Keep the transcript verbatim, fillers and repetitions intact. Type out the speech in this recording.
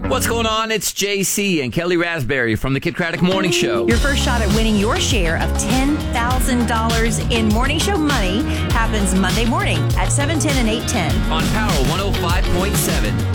What's going on? It's J C and Kelly Raspberry from the Kid Craddock Morning Show. Your first shot at winning your share of ten thousand dollars in morning show money happens Monday morning at seven ten and eight ten. On Power one oh five point seven.